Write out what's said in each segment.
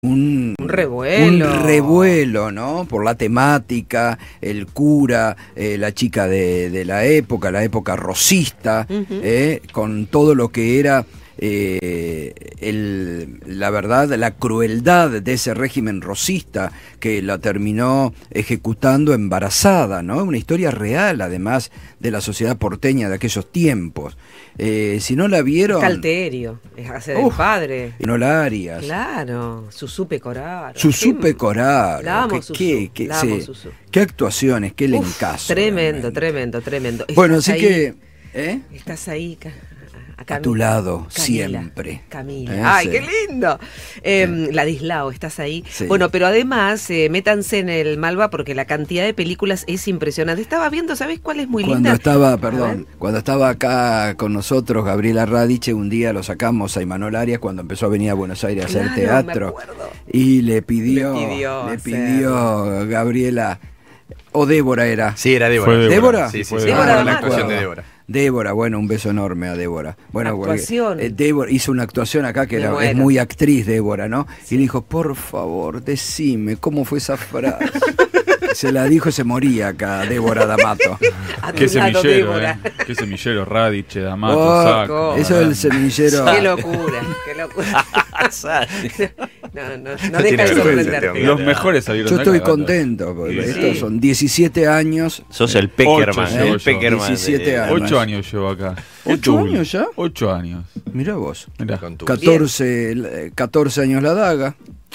un revuelo, ¿no? Por la temática, el cura, la chica de la época rosista, con todo lo que era la verdad, la crueldad de ese régimen rosista que la terminó ejecutando embarazada, ¿no? Una historia real, además, de la sociedad porteña de aquellos tiempos. Si no la vieron... Calterio, hace del padre. Inola Arias. Claro, Susú Pecoraro. Susú Coraro. La amo, Susú. Qué actuaciones, qué elencazo. Tremendo. Bueno, así que... Estás ahí, a tu lado, Camila, siempre. Camila. ¡Ay, qué lindo! Ladislao, estás ahí. Sí. Bueno, pero además, métanse en el Malva porque la cantidad de películas es impresionante. Estaba viendo, ¿sabés cuál es muy linda? Cuando estaba acá con nosotros Gabriela Radiche, un día lo sacamos a Imanol Arias cuando empezó a venir a Buenos Aires a hacer teatro. Y le pidió Gabriela, o Débora era. Sí, era Débora. ¿Débora? Sí, Débora, la actuación de Débora. Débora, bueno, un beso enorme a Débora. Bueno, actuación. Débora hizo una actuación acá que es muy actriz, Débora, ¿no? Sí. Y le dijo, por favor, decime, ¿cómo fue esa frase? Se la dijo y se moría acá, Débora D'Amato. Qué semillero, qué semillero, Radiche, D'Amato, Sacco. Eso es el semillero. Qué locura. No deja de sorprenderte. Los mejores salieron. Yo estoy contento, porque estos son 17 años. Sos el Peckerman. 17 años. 8 años llevo acá. 8 años ya. 8 años. Mirá vos. Mirá. 14 años la daga.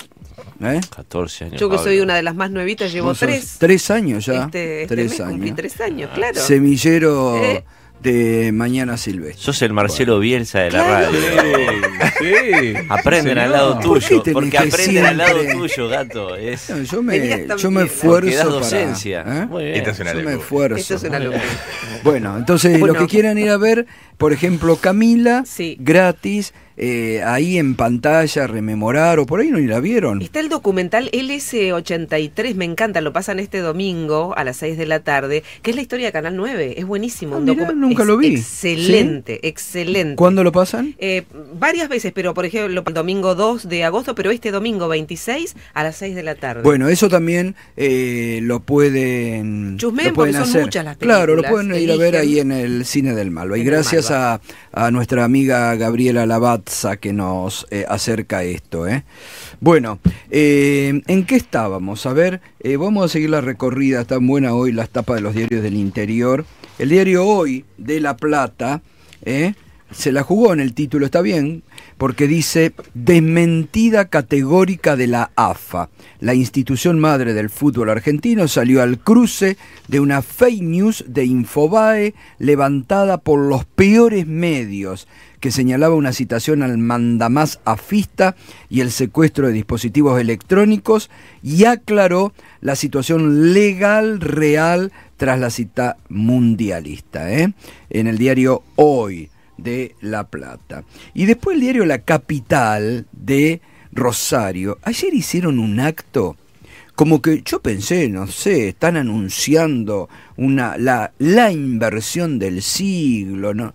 14 años. Yo que soy una de las más nuevitas, llevo 3. 3 años ya. 3 años. Cumplí 3 años, claro. Semillero de Mañana Silvestre. Sos el Marcelo Bielsa de la radio. Sí. Aprenden al lado tuyo. Porque aprenden al lado siempre... tuyo, gato. Yo me esfuerzo docencia. para... Muy bien. Yo me esfuerzo. Esto es una locura. Bueno, entonces los que quieran ir a ver, por ejemplo, Camila, gratis, ahí en pantalla, rememorar, o por ahí no ni la vieron. Está el documental LS83, me encanta, lo pasan este domingo a las 6 de la tarde, que es la historia de Canal 9, es buenísimo. Nunca lo vi. Excelente, ¿Sí? excelente. ¿Cuándo lo pasan? Varias veces, pero por ejemplo el domingo 2 de agosto, pero este domingo 26 a las 6 de la tarde. Bueno, eso también lo pueden porque hacer. Son muchas las películas. Claro, lo pueden ir a ver ahí en el Cine del Malva. Y gracias a nuestra amiga Gabriela Lavazza que nos acerca esto. Bueno, ¿en qué estábamos? A ver, vamos a seguir la recorrida. Están buenas hoy las tapas de los diarios del interior. El diario Hoy de La Plata se la jugó en el título, está bien, porque dice desmentida categórica de la AFA. La institución madre del fútbol argentino salió al cruce de una fake news de Infobae levantada por los peores medios, que señalaba una citación al mandamás afista y el secuestro de dispositivos electrónicos, y aclaró la situación legal real tras la cita mundialista, en el diario Hoy de La Plata. Y después el diario La Capital de Rosario. Ayer hicieron un acto como que yo pensé, no sé, están anunciando la inversión del siglo, ¿no?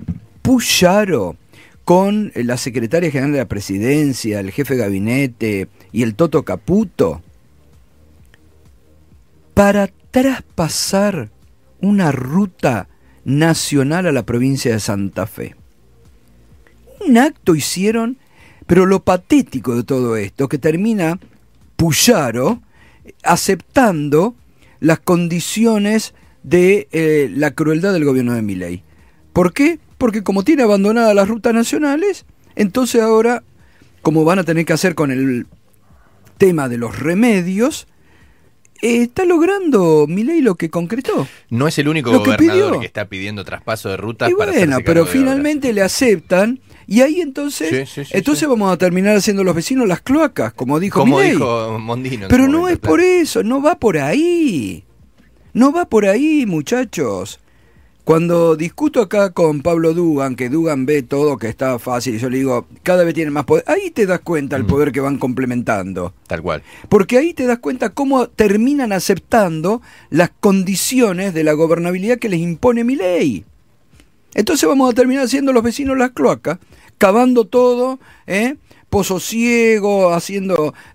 Puyaro con la secretaria general de la presidencia, el jefe de gabinete y el Toto Caputo para traspasar una ruta nacional a la provincia de Santa Fe. Un acto hicieron, pero lo patético de todo esto, que termina Puyaro aceptando las condiciones de la crueldad del gobierno de Milei. ¿Por qué? Porque como tiene abandonadas las rutas nacionales, entonces ahora, como van a tener que hacer con el tema de los remedios, está logrando Milei lo que concretó. No es el único gobernador que está pidiendo traspaso de rutas para hacerse cargo pero de finalmente le aceptan, y ahí entonces vamos a terminar haciendo los vecinos las cloacas, como dijo Milei. Como dijo Mondino. Pero no es por eso, no va por ahí. No va por ahí, muchachos. Cuando discuto acá con Pablo Dugan, que Dugan ve todo que está fácil, y yo le digo, cada vez tiene más poder, ahí te das cuenta el poder que van complementando. Tal cual. Porque ahí te das cuenta cómo terminan aceptando las condiciones de la gobernabilidad que les impone Milei. Entonces vamos a terminar haciendo los vecinos las cloacas, cavando todo, Pozo Ciego, haciendo